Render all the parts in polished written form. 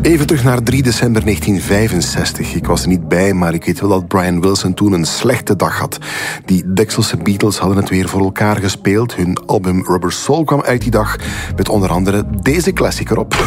Even terug naar 3 december 1965. Ik was er niet bij, maar ik weet wel dat Brian Wilson toen een slechte dag had. Die Dekselse Beatles hadden het weer voor elkaar gespeeld. Hun album Rubber Soul kwam uit die dag met onder andere deze classic erop.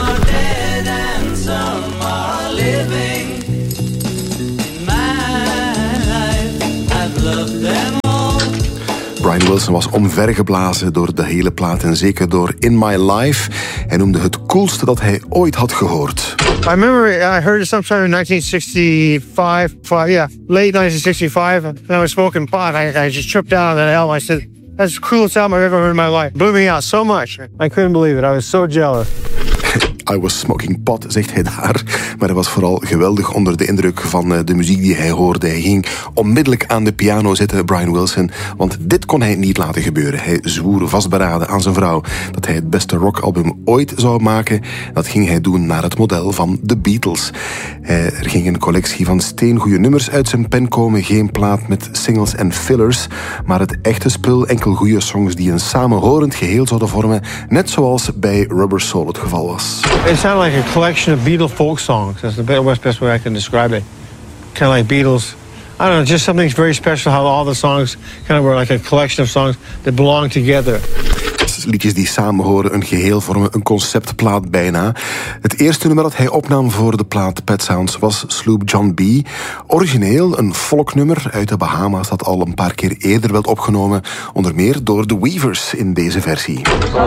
Brian Wilson was omvergeblazen door de hele plaat en zeker door In My Life. Hij noemde het coolste dat hij ooit had gehoord. I remember I heard it sometime in 1965, late 1965, and I was smoking pot. I just tripped out of that album. I said, that's the coolest album I've ever heard in my life. It blew me out so much. I couldn't believe it. I was so jealous. I was smoking pot, zegt hij daar. Maar hij was vooral geweldig onder de indruk van de muziek die hij hoorde. Hij ging onmiddellijk aan de piano zitten, Brian Wilson. Want dit kon hij niet laten gebeuren. Hij zwoer vastberaden aan zijn vrouw dat hij het beste rockalbum ooit zou maken. Dat ging hij doen naar het model van de Beatles. Er ging een collectie van steengoeie nummers uit zijn pen komen. Geen plaat met singles en fillers. Maar het echte spul, enkel goede songs die een samenhorend geheel zouden vormen. Net zoals bij Rubber Soul het geval was. It sounded like a collection of Beatles folk songs. That's the best way I can describe it. Kind of like Beatles. I don't know, just something very special how all the songs kind of were like a collection of songs that belong together. Liedjes die samenhoren, een geheel vormen, een conceptplaat bijna. Het eerste nummer dat hij opnam voor de plaat Pet Sounds was Sloop John B. Origineel, een folknummer uit de Bahama's dat al een paar keer eerder werd opgenomen, onder meer door de Weavers in deze versie.